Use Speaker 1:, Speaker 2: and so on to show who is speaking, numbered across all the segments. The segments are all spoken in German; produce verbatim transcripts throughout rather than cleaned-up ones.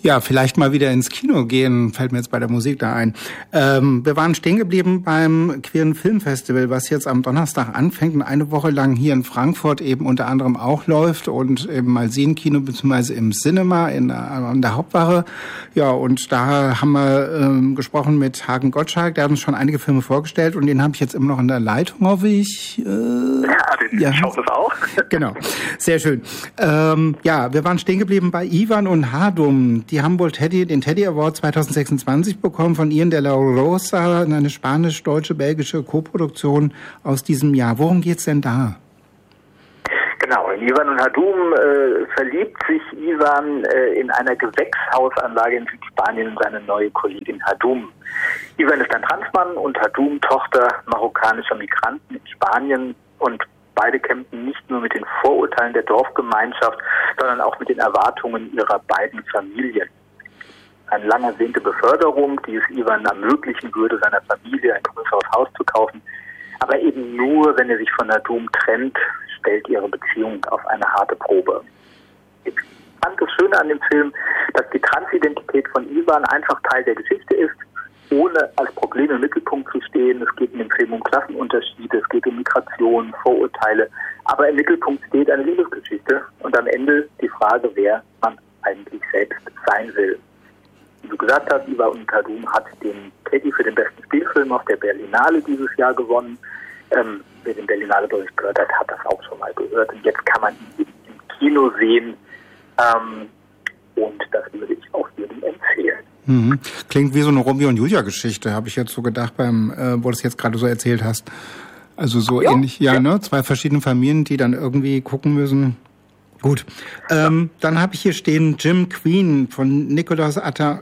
Speaker 1: Ja, vielleicht mal wieder ins Kino gehen, fällt mir jetzt bei der Musik da ein. Ähm, wir waren stehen geblieben beim Queeren Filmfestival, was jetzt am Donnerstag anfängt und eine Woche lang hier in Frankfurt eben unter anderem auch läuft und im Malsin-Kino bzw. im Cinema in, an der Hauptwache. Ja, und da haben wir ähm, gesprochen mit Hagen Gottschalk, der hat uns schon einige Filme vorgestellt und den habe ich jetzt immer noch in der Leitung, hoffe ich. Äh,
Speaker 2: ja, den ja. Ich hoffe es auch.
Speaker 1: Genau, sehr schön. Ähm, ja, wir waren stehen geblieben bei Ivan und Hadum. Die haben wohl Teddy, den Teddy Award zwanzig sechsundzwanzig bekommen von Ian de la Rosa, eine spanisch-deutsche-belgische Koproduktion aus diesem Jahr. Worum geht's denn da?
Speaker 2: Genau, in Ivan und Hadum äh, verliebt sich Ivan äh, in einer Gewächshausanlage in Südspanien in seine neue Kollegin Hadum. Ivan ist ein Transmann und Hadum Tochter marokkanischer Migranten in Spanien und beide kämpfen nicht nur mit den Vorurteilen der Dorfgemeinschaft, sondern auch mit den Erwartungen ihrer beiden Familien. Eine lang ersehnte Beförderung, die es Ivan ermöglichen würde, seiner Familie ein größeres Haus zu kaufen, aber eben nur, wenn er sich von Hadum trennt, stellt ihre Beziehung auf eine harte Probe. Ich fand das Schöne an dem Film, dass die Transidentität von Ivan einfach Teil der Geschichte ist, ohne als Problem im Mittelpunkt zu stehen. Es geht in dem Film um Klassenunterschiede, es geht um Migration, Vorurteile, aber im Mittelpunkt steht eine Liebesgeschichte und am Ende die Frage, wer man eigentlich selbst sein will. Wie du gesagt hast, Ivan und Hadum hat den Teddy für den besten Spielfilm auf der Berlinale dieses Jahr gewonnen. Ähm, wer den Berlinale-Bericht gehört hat, hat das auch schon mal gehört und jetzt kann man ihn im Kino sehen ähm, und das würde ich auch jedem empfehlen.
Speaker 1: Mhm. Klingt wie so eine Romeo und Julia Geschichte, habe ich jetzt so gedacht, beim, äh, wo du es jetzt gerade so erzählt hast. Also so ja, ähnlich, ja, ja, ne? Zwei verschiedene Familien, die dann irgendwie gucken müssen. Gut. Ähm, dann habe ich hier stehen Jim Queen von Nicolas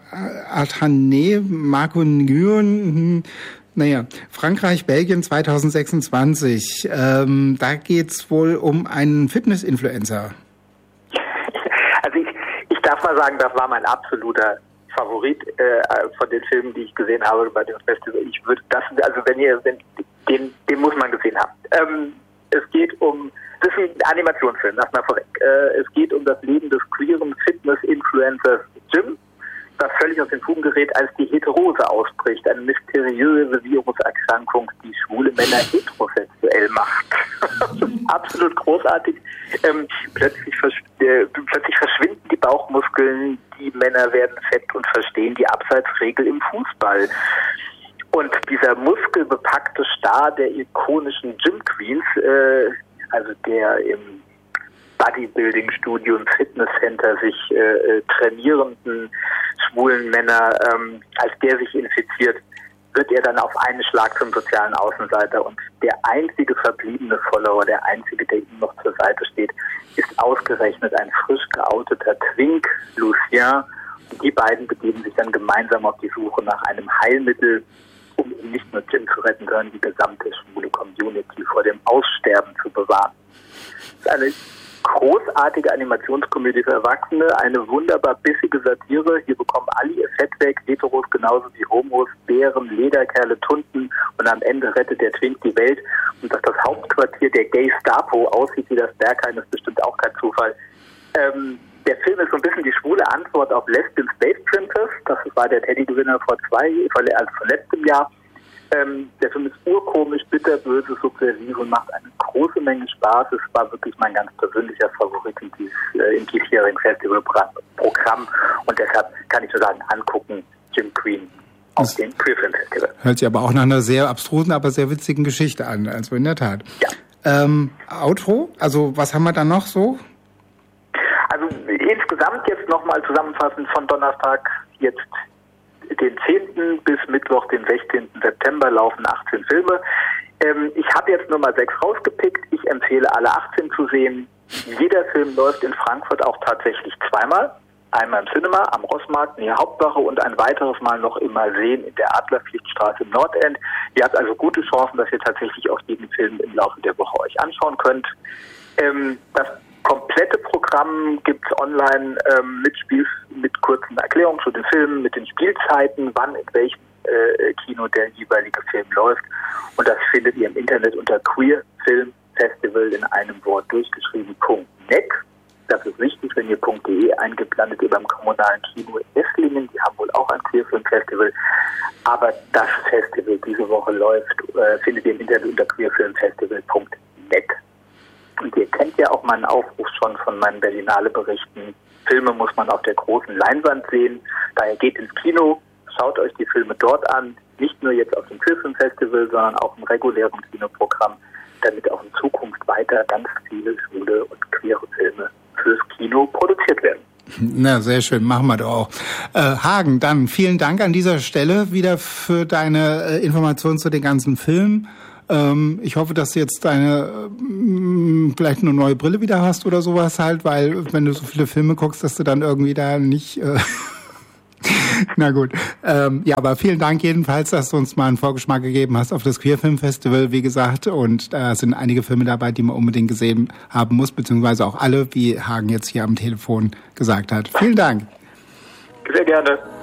Speaker 1: Attané, Marco Nguyen. Naja, Frankreich, Belgien zwanzig sechsundzwanzig. Ähm, da geht's wohl um einen Fitness-Influencer.
Speaker 2: Also ich, ich darf mal sagen, das war mein absoluter Favorit äh, von den Filmen, die ich gesehen habe bei dem Festival. Ich würde das, also wenn ihr, wenn, den, den muss man gesehen haben. Ähm, es geht um, das ist ein Animationsfilm, lass mal vorweg. Äh, es geht um das Leben des queeren Fitness-Influencers Jim, das völlig aus den Fugen gerät, als die Heterose ausbricht, eine mysteriöse Viruserkrankung, die schwule Männer heterosexuell macht. Absolut großartig. Ähm, plötzlich, versch- äh, plötzlich verschwinden die Bauchmuskeln, die Männer werden fett und verstehen die Abseitsregel im Fußball. Und dieser muskelbepackte Star der ikonischen Gym Queens, äh, also der im Bodybuilding-Studio im Fitnesscenter sich äh, trainierenden schwulen Männer, ähm, als der sich infiziert, wird er dann auf einen Schlag zum sozialen Außenseiter und der einzige verbliebene Follower, der einzige, der ihm noch zur Seite steht, ist ausgerechnet ein frisch geouteter Twink, Lucien. Und die beiden begeben sich dann gemeinsam auf die Suche nach einem Heilmittel, um eben nicht nur Jim zu retten, sondern die gesamte schwule Community vor dem Aussterben zu bewahren. Das ist eine großartige Animationskomödie für Erwachsene, eine wunderbar bissige Satire. Hier bekommen alle ihr Fett weg, Heteros genauso wie Homos, Bären, Lederkerle, Tunden und am Ende rettet der Twink die Welt. Und dass das Hauptquartier der Gestapo aussieht wie das Berghain, ist bestimmt auch kein Zufall. Ähm, der Film ist so ein bisschen die schwule Antwort auf Lesbian Space Princess. Das war der Teddy-Gewinner vor zwei, also vor letztem Jahr. Ähm, der Film ist urkomisch, bitterböse, subversiv und macht eine große Menge Spaß. Es war wirklich mein ganz persönlicher Favorit in, dies, äh, in diesjährigen Festivalprogramm und deshalb kann ich nur sagen, angucken, Jim Queen auf das dem Queer Film Festival.
Speaker 1: Hört sich aber auch nach einer sehr abstrusen, aber sehr witzigen Geschichte an, also in der Tat.
Speaker 2: Ja.
Speaker 1: Ähm, Outro, also was haben wir da noch so?
Speaker 2: Also insgesamt jetzt nochmal zusammenfassend von Donnerstag jetzt den zehnten bis Mittwoch, den sechzehnten September laufen achtzehn Filme. Ähm, ich habe jetzt nur mal sechs rausgepickt. Ich empfehle alle achtzehn zu sehen. Jeder Film läuft in Frankfurt auch tatsächlich zweimal. Einmal im Cinema am Rossmarkt in der Hauptwache und ein weiteres Mal noch im Malsehen in der Adlerfliegstraße im Nordend. Ihr habt also gute Chancen, dass ihr tatsächlich auch jeden Film im Laufe der Woche euch anschauen könnt. Ähm, das komplette Programm gibt es online ähm, mit Spiel, mit kurzen Erklärungen zu den Filmen, mit den Spielzeiten, wann in welchem äh, Kino der jeweilige Film läuft. Und das findet ihr im Internet unter queer film festival in einem Wort durchgeschrieben .net. Das ist wichtig, wenn ihr .de eingibt, landet ihr beim kommunalen Kino in Esslingen. Die haben wohl auch ein Queerfilmfestival. Aber das Festival diese Woche läuft, äh, findet ihr im Internet unter queerfilmfestival punkt net. Und ihr kennt ja auch meinen Aufruf schon von meinen Berlinale-Berichten. Filme muss man auf der großen Leinwand sehen. Daher geht ins Kino, schaut euch die Filme dort an. Nicht nur jetzt auf dem Queerfilmfestival, sondern auch im regulären Kinoprogramm, damit auch in Zukunft weiter ganz viele schwule und queere Filme fürs Kino produziert werden.
Speaker 1: Na, sehr schön, machen wir doch auch. Äh, Hagen, dann vielen Dank an dieser Stelle wieder für deine äh, Informationen zu den ganzen Filmen. Ähm, ich hoffe, dass du jetzt deine äh, vielleicht eine neue Brille wieder hast oder sowas halt, weil wenn du so viele Filme guckst, dass du dann irgendwie da nicht... Äh Na gut. Ähm, ja, aber vielen Dank jedenfalls, dass du uns mal einen Vorgeschmack gegeben hast auf das Queerfilmfestival, wie gesagt. Und da sind einige Filme dabei, die man unbedingt gesehen haben muss, beziehungsweise auch alle, wie Hagen jetzt hier am Telefon gesagt hat. Vielen Dank.
Speaker 2: Sehr gerne.